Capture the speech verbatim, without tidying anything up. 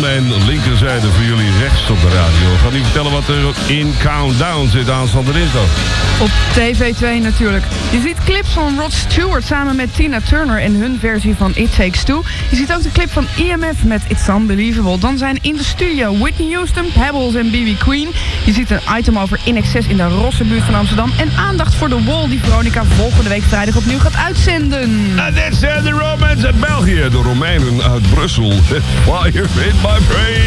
mijn linkerzijde, voor jullie rechts op de radio. Ik ga nu vertellen wat er in Countdown zit aanstaande dinsdag. Op T V twee natuurlijk. Je ziet clips van Rod Stewart samen met Tina Turner en hun versie van It Takes Two. Je ziet ook de clip van E M F met It's Unbelievable. Dan zijn in de studio Whitney Houston, Pebbles en B B Queen. Je ziet een item over In Excess in de Rossenbuurt van Amsterdam. En aandacht voor de Wall die Veronica volgende week vrijdag opnieuw gaat uitzenden. En dit zijn de Romans uit België. De Romeinen uit Brussel. Fire in my brain.